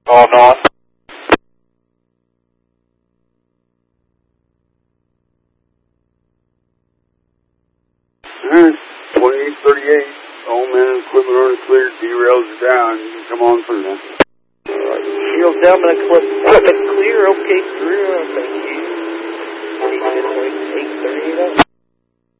All north. 2838. All men and equipment are cleared. Derails down. You can come on through now. Shields down and equipment clear. Okay, through. Thank you. 838.